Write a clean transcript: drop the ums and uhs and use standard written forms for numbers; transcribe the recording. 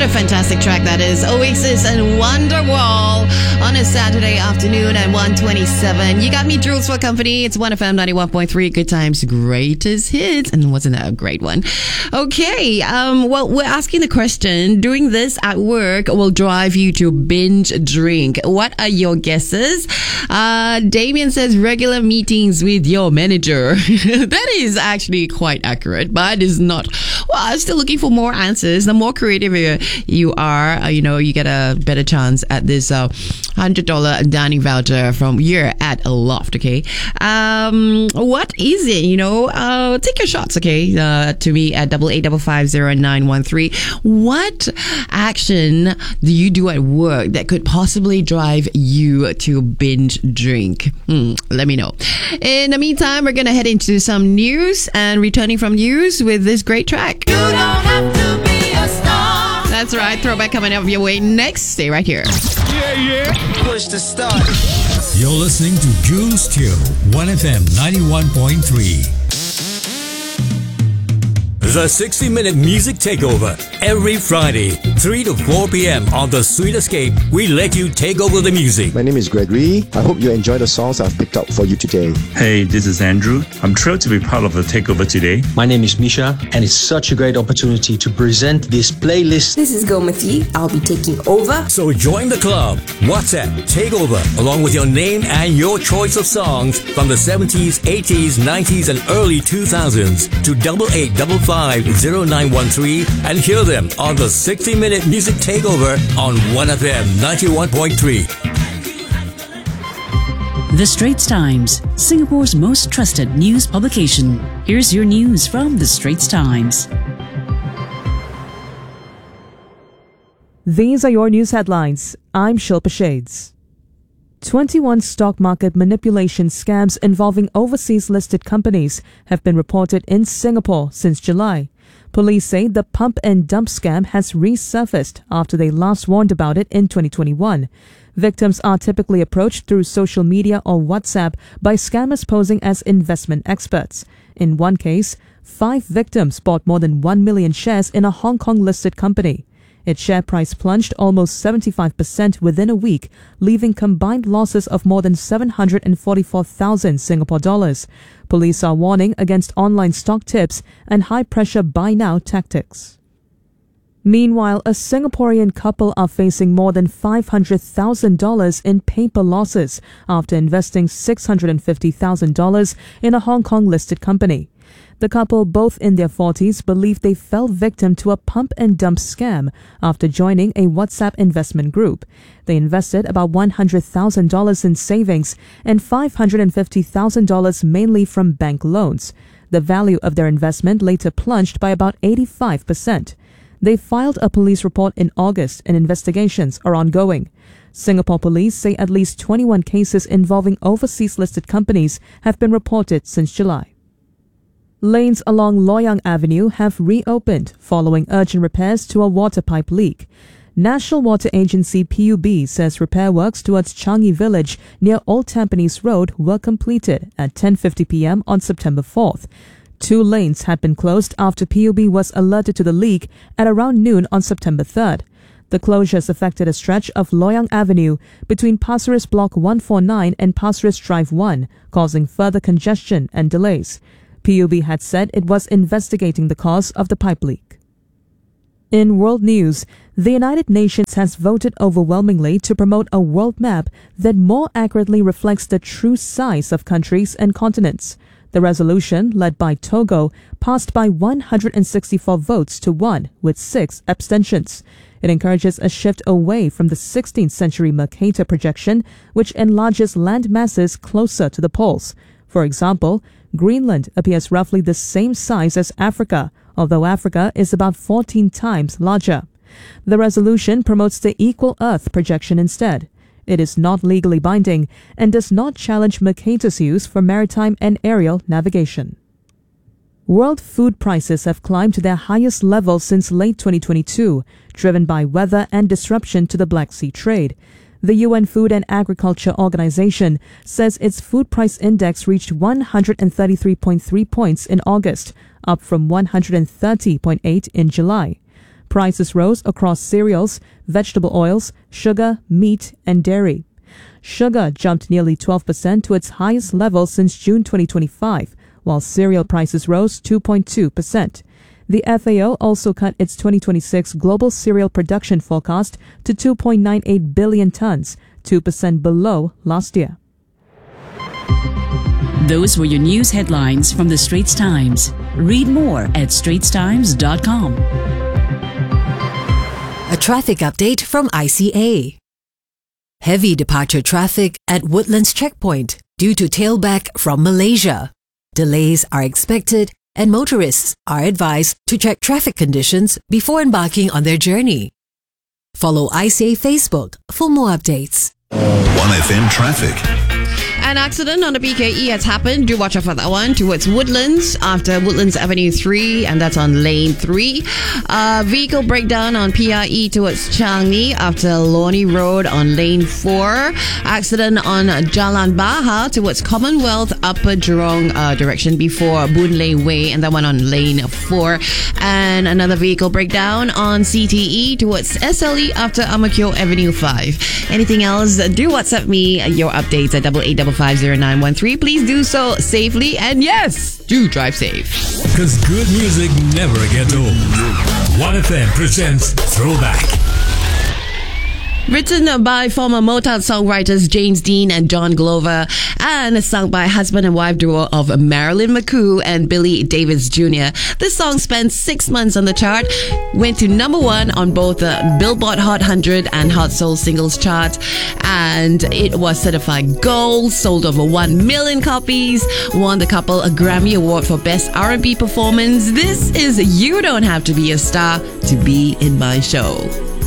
a fantastic track that is. Oasis and Wonderwall on a Saturday afternoon at 1:27. You got me, Jules, for company. It's 1FM 91.3. Good times, greatest hits. And wasn't that a great one? Okay. Well, we're asking the question, doing this at work will drive you to binge drink. What are your guesses? Damien says regular meetings with your manager. That is actually quite accurate, but it's not. Well, I'm still looking for more answers. The more creative you are, you get a better chance at this $100 dining voucher from Year at Loft. Okay. What is it? Take your shots. Okay. To me at 88550913. What action do you do at work that could possibly drive you to binge drink? Let me know. In the meantime, we're gonna head into some news and returning from news with this great track. You don't have to be a star. That's right. Throwback coming up your way next. Stay right here. Yeah. Push the start. You're listening to Jules Teo, 1FM 91.3. The 60-minute music takeover every Friday, 3 to 4 p.m. on The Sweet Escape. We let you take over the music. My name is Gregory. I hope you enjoy the songs I've picked out for you today. Hey, this is Andrew. I'm thrilled to be part of the takeover today. My name is Misha, and it's such a great opportunity to present this playlist. This is Gomati. I'll be taking over. So join the club. WhatsApp Takeover along with your name and your choice of songs from the 70s, 80s, 90s, and early 2000s to 88550913 and hear them on the 60-minute music takeover on 1FM 91.3. The Straits Times, Singapore's most trusted news publication. Here's your news from The Straits Times. These are your news headlines. I'm Shilpa Shades. 21 stock market manipulation scams involving overseas listed companies have been reported in Singapore since July. Police say the pump and dump scam has resurfaced after they last warned about it in 2021. Victims are typically approached through social media or WhatsApp by scammers posing as investment experts. In one case, 5 victims bought more than 1 million shares in a Hong Kong listed company. Its share price plunged almost 75% within a week, leaving combined losses of more than 744,000 Singapore dollars. Police are warning against online stock tips and high-pressure buy-now tactics. Meanwhile, a Singaporean couple are facing more than $500,000 in paper losses after investing $650,000 in a Hong Kong listed company. The couple, both in their 40s, believe they fell victim to a pump and dump scam after joining a WhatsApp investment group. They invested about $100,000 in savings and $550,000 mainly from bank loans. The value of their investment later plunged by about 85%. They filed a police report in August and investigations are ongoing. Singapore police say at least 21 cases involving overseas listed companies have been reported since July. Lanes along Loyang Avenue have reopened following urgent repairs to a water pipe leak. National Water Agency PUB says repair works towards Changi Village near Old Tampines Road were completed at 10:50 p.m. on September 4th. 2 lanes had been closed after PUB was alerted to the leak at around noon on September 3rd. The closures affected a stretch of Loyang Avenue between Pasir Ris Block 149 and Pasir Ris Drive 1, causing further congestion and delays. PUB had said it was investigating the cause of the pipe leak. In world news, the United Nations has voted overwhelmingly to promote a world map that more accurately reflects the true size of countries and continents. The resolution, led by Togo, passed by 164 votes to 1 with 6 abstentions. It encourages a shift away from the 16th century Mercator projection, which enlarges land masses closer to the poles. For example, Greenland appears roughly the same size as Africa, although Africa is about 14 times larger. The resolution promotes the equal Earth projection instead. It is not legally binding and does not challenge Mercator's use for maritime and aerial navigation. World food prices have climbed to their highest level since late 2022, driven by weather and disruption to the Black Sea trade. The UN Food and Agriculture Organization says its food price index reached 133.3 points in August, up from 130.8 in July. Prices rose across cereals, vegetable oils, sugar, meat, and dairy. Sugar jumped nearly 12% to its highest level since June 2025, while cereal prices rose 2.2%. The FAO also cut its 2026 global cereal production forecast to 2.98 billion tons, 2% below last year. Those were your news headlines from the Straits Times. Read more at straitstimes.com. A traffic update from ICA. Heavy departure traffic at Woodlands Checkpoint due to tailback from Malaysia. Delays are expected and motorists are advised to check traffic conditions before embarking on their journey. Follow ICA Facebook for more updates. 1FM traffic. An accident on the PKE has happened. Do watch out for that one. Towards Woodlands, after Woodlands Avenue 3, and that's on lane 3. Vehicle breakdown on PRE towards Changi after Lornie Road on lane 4. Accident on Jalan Bahar towards Commonwealth, Upper Jurong direction before Boon Lay Way, and that one on lane 4. And another vehicle breakdown on CTE towards SLE after Amakyo Avenue 5. Anything else? Do WhatsApp me your updates at 88550913. Please do so safely, and yes, do drive safe. Because good music never gets old. 1FM presents Throwback. Written by former Motown songwriters James Dean and John Glover, and sung by husband and wife duo of Marilyn McCoo and Billy Davis Jr. This song spent 6 months on the chart, went to number 1 on both the Billboard Hot 100 and Hot Soul Singles chart, and it was certified gold, sold over 1 million copies, won the couple a Grammy Award for Best R&B Performance. This is You Don't Have to Be a Star to Be in My Show.